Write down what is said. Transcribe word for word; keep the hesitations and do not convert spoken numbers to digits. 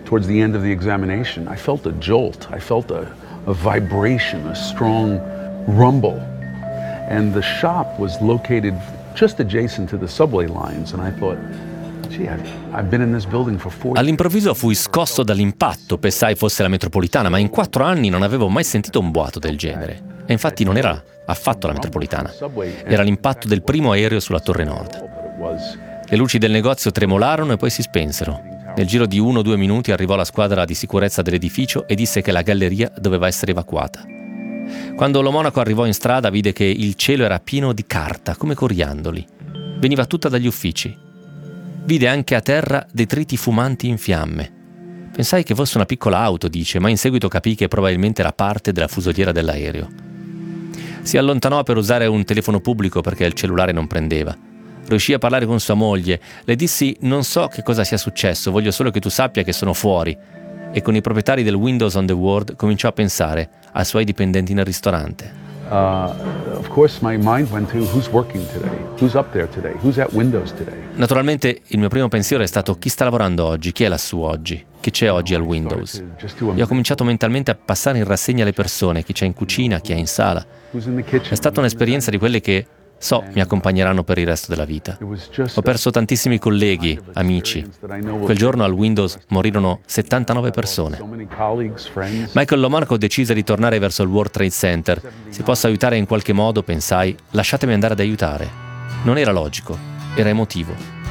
towards the end of the examination, I felt a jolt. I felt a, a vibration, a strong rumble. And the shop was located just adjacent to the subway lines, and I thought, gee, I've, I've been in this building for four years. All'improvviso fui scosso dall'impatto, pensai fosse la metropolitana, ma in quattro anni non avevo mai sentito un boato del genere. E infatti non era affatto la metropolitana, era l'impatto del primo aereo sulla Torre Nord. Le luci del negozio tremolarono e poi si spensero. Nel giro di uno o due minuti arrivò la squadra di sicurezza dell'edificio e disse che la galleria doveva essere evacuata. Quando lo monaco arrivò in strada vide che il cielo era pieno di carta, come coriandoli. Veniva tutta dagli uffici. Vide anche a terra detriti fumanti in fiamme. Pensai che fosse una piccola auto, dice, ma in seguito capì che probabilmente era parte della fusoliera dell'aereo. Si allontanò per usare un telefono pubblico perché il cellulare non prendeva. Riuscì a parlare con sua moglie. Le dissi: non so che cosa sia successo, voglio solo che tu sappia che sono fuori. E con i proprietari del Windows on the World cominciò a pensare ai suoi dipendenti nel ristorante. Uh, of course my mind went to who's working today, who's up there today, who's at Windows today. Naturalmente il mio primo pensiero è stato: chi sta lavorando oggi, chi è lassù oggi, chi c'è oggi al Windows. E ho cominciato mentalmente a passare in rassegna le persone, chi c'è in cucina, chi è in sala. È stata un'esperienza di quelle che so mi accompagneranno per il resto della vita. Ho perso tantissimi colleghi, amici. Quel giorno al Windows morirono settantanove persone. Michael Lomonaco decise di tornare verso il World Trade Center. Se posso aiutare in qualche modo, pensai, lasciatemi andare ad aiutare. Non era logico, era emotivo.